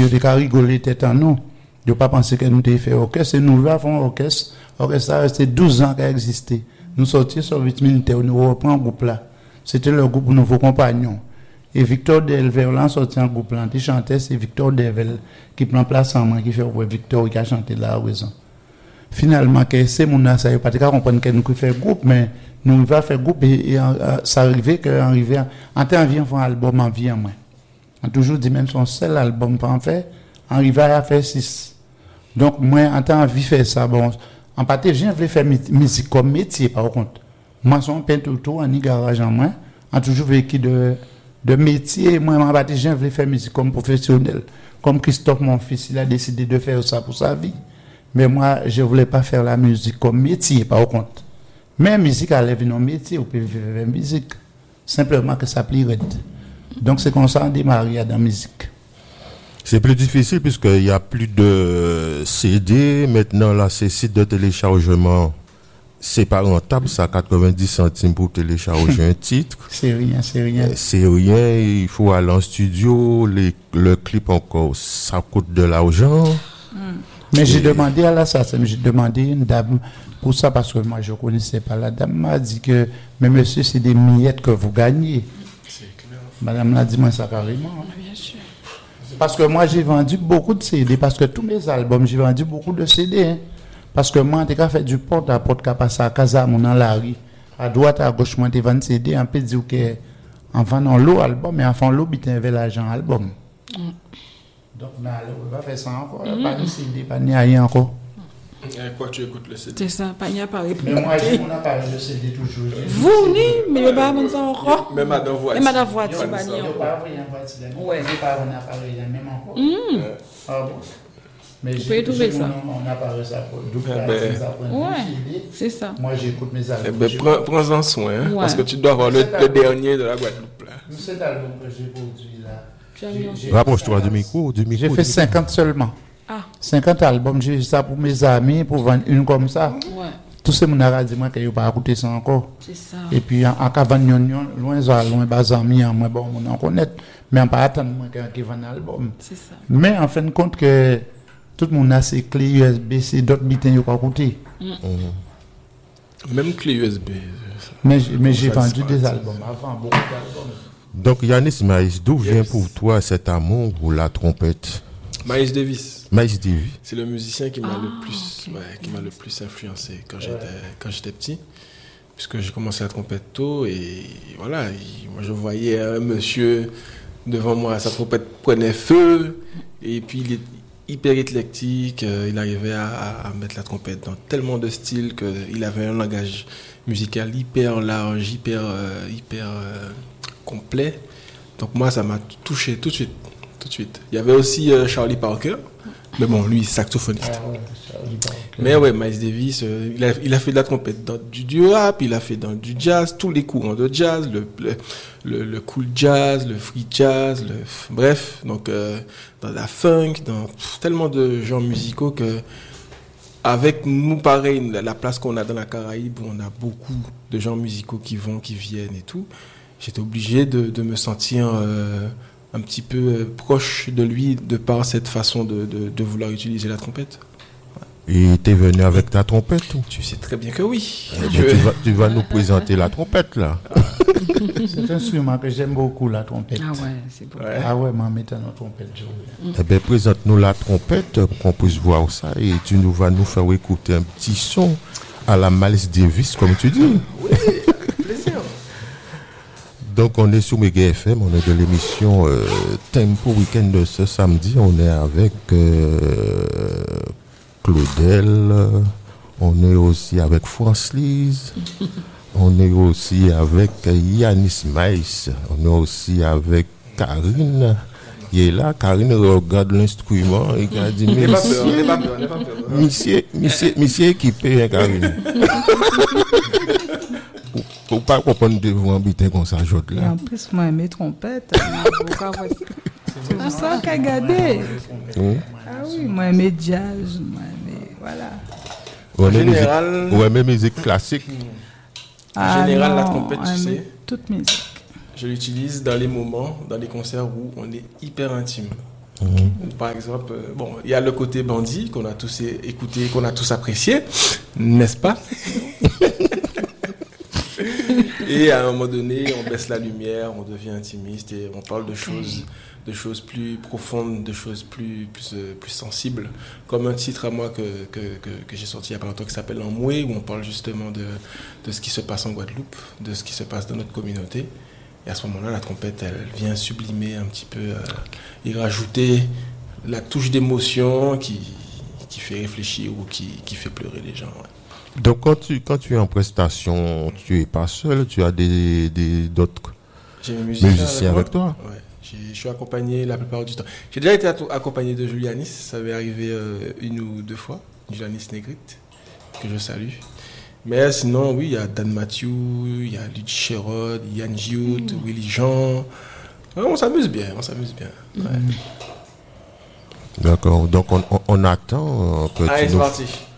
yo te ka rigoler tête en nous. Yo pas penser que nous t'ai fait orchestre, c'est nous là font orchestre. Orchestre ça resté 12 ans qu'a existé. Nous sortis sur 8 militaires, nous reprend groupe là. C'était le groupe Nouveau Compagnons. Et Victor Delvel là sorti en groupe là, il chantait, c'est Victor Delvel qui prend place en main qui fait Victor qui a chanté là à raison. Finalement que c'est mon ça y pas de comprendre que nous fait groupe mais nous va faire groupe et ça arrivait que arrivé en temps vient faire album en vie en moi. On toujours dit même son seul album pas en fait, arrivé à faire 6. Donc moi en temps envie faire ça bon en partie je voulais faire musique comme métier par contre. Moi son peintre tout en garage en moi, on toujours vécu de métier, moi en partie je voulais faire musique comme professionnel. Comme Christophe mon fils, il a décidé de faire ça pour sa vie. Mais moi, je ne voulais pas faire la musique comme métier, par contre. Mais la musique, elle est un métier, on peut vivre la musique. Simplement que ça plairait. Donc, c'est comme ça qu'on démarre dans la musique. C'est plus difficile puisqu'il n'y a plus de CD. Maintenant, là, ces sites de téléchargement, c'est pas rentable, ça, 90 centimes pour télécharger un titre. C'est rien. C'est rien, il faut aller en studio, le clip encore, ça coûte de l'argent. Mais j'ai demandé à l'assassin, j'ai demandé une dame pour ça parce que moi je ne connaissais pas. La dame m'a dit que, mais monsieur, c'est des miettes que vous gagnez. C'est clair. Madame l'a dit, moi ça carrément. Bien sûr. Parce que moi j'ai vendu beaucoup de CD, parce que tous mes albums, j'ai vendu beaucoup de CD. Hein. Parce que moi, j'ai fait du porte-à-porte, qui a passé à Casa, dans la rue. À droite, à gauche, moi, j'ai vendu CD, on peut dire que, en vendant l'eau album, mais en vendant l'eau, j'ai un l'argent album. Donc, on va faire ça encore. Pas de CD, pas de rien encore. Quoi tu écoutes le CD? C'est ça, pas n'y a pas répondu. Mais moi, j'ai mon appareil de CD toujours. Vous, ni, mais le pas avant ça encore. Même à dans voiture. Même à la voiture, pas n'y Je encore. pas rien voiture. Ouais. Je pas un appareil, même encore. Ah bon. Mais vous pouvez trouver ça. On appareil ça pour Ouais, c'est ça. Moi, j'écoute mes albums. Eh ben, prends-en soin, hein, parce que tu dois avoir le dernier de la Guadeloupe. Là. Cet album que j'ai produit là. Rapproche-toi du micro. J'ai fait 50 seulement. 50 albums, j'ai fait ça pour mes amis, pour vendre une comme ça. Ouais. Tout ce monde a dit moi que je pas écouter ça encore. C'est ça. Et puis en Cavagnon, loin bas amis, moi bon, on en connaît, mais on pas attendre moi qui vend un album. C'est ça. Mais en fin de compte que tout le monde a ses clés USB, c'est d'autres bitins qui pas écouter. Même clé USB. Mais j'ai vendu des albums avant, beaucoup d'albums. Donc Yanis Maïs, d'où vient pour toi cet amour pour la trompette? Miles Davis. Miles Davis. C'est le musicien qui m'a le plus influencé quand j'étais petit, puisque j'ai commencé la trompette tôt et voilà, moi je voyais un monsieur devant moi, sa trompette prenait feu et puis il est hyper éclectique, il arrivait à mettre la trompette dans tellement de styles qu'il avait un langage musical hyper large, hyper complet. Donc moi ça m'a touché tout de suite. Il y avait aussi Charlie Parker, mais bon, lui, saxophoniste. Mais ouais, Miles Davis, il a fait de la trompette dans du rap, il a fait dans du jazz, tous les courants de jazz, le cool jazz, le free jazz, bref, donc dans la funk, dans tellement de genres musicaux que avec nous, pareil, la place qu'on a dans la Caraïbe, on a beaucoup de genres musicaux qui viennent et tout. J'étais obligé de me sentir un petit peu proche de lui de par cette façon de vouloir utiliser la trompette. Et t'es venu avec ta trompette? Tu sais très bien que oui. Tu vas nous présenter la trompette là. C'est un instrument que j'aime beaucoup, la trompette. Ah ouais, c'est beau. Ah ouais, m'en mettant la trompette. Eh bien, présente-nous la trompette pour qu'on puisse voir ça et tu vas nous faire écouter un petit son à la Miles Davis, comme tu dis. Oui, avec plaisir. Donc, on est sur Méga FM, on est de l'émission Tempo Weekend de ce samedi. On est avec Claudel, on est aussi avec France Lise, on est aussi avec Yanis Maïs, on est aussi avec Karine. Il est là, Karine regarde l'instrument et il a dit monsieur équipé, hein, Karine. Faut pas comprendre de vous embêter comme ça, Jode là. Et en plus, moi, mes trompettes, c'est tout ça qu'a gardé. Ah oui, moi, mes jazz, moi, mes... voilà. En général... Ouais, mes musiques classiques. En général, la trompette, tu sais... Toute musique. Je l'utilise dans les moments, dans les concerts où on est hyper intime. Par exemple, bon, il y a le côté bandit qu'on a tous écouté, qu'on a tous apprécié, n'est-ce pas? Et à un moment donné, on baisse la lumière, on devient intimiste et on parle de choses plus profondes, de choses plus sensibles. Comme un titre à moi que j'ai sorti il n'y a pas longtemps qui s'appelle Emmoué, où on parle justement de ce qui se passe en Guadeloupe, de ce qui se passe dans notre communauté. Et à ce moment-là, la trompette, elle vient sublimer un petit peu, y rajouter la touche d'émotion qui fait réfléchir ou qui fait pleurer les gens. Ouais. Donc quand tu es en prestation, tu es pas seul, tu as d'autres musiciens avec toi. Ouais, je suis accompagné la plupart du temps. J'ai déjà été accompagné de Julianis, ça m'est arrivé une ou deux fois, Julianis Negrite, que je salue. Mais sinon, oui, il y a Dan Mathieu, il y a Luigi Sherrod, Yann Giout, Willy Jean. On s'amuse bien. Ouais. D'accord, donc on attend que allez, c'est parti.